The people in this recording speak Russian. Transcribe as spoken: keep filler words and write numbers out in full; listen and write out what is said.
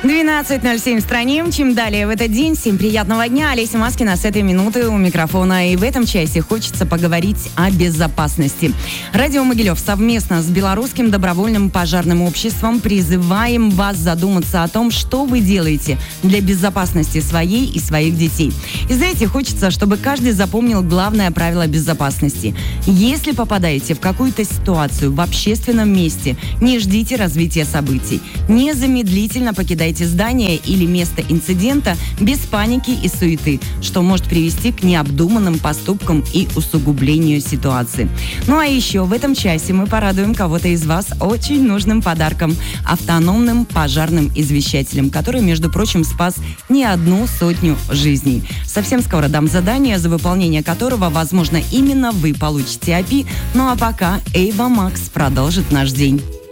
двенадцать ноль семь в стране. Чем далее в этот день, всем приятного дня. Олеся Маскина с этой минуты у микрофона. И в этом часе хочется поговорить о безопасности. Радио Могилев совместно с Белорусским добровольным пожарным обществом призываем вас задуматься о том, что вы делаете для безопасности своей и своих детей. И знаете, хочется, чтобы каждый запомнил главное правило безопасности. Если попадаете в какую-то ситуацию в общественном месте, не ждите развития событий. Незамедлительно покидайте здание или место инцидента без паники и суеты, что может привести к необдуманным поступкам и усугублению ситуации. Ну а еще в этом часе мы порадуем кого-то из вас очень нужным подарком – автономным пожарным извещателем, который, между прочим, спас не одну сотню жизней. Совсем скоро дам задание, за выполнение которого, возможно, именно вы получите эй пи. Ну а пока Эйва Макс продолжит наш день.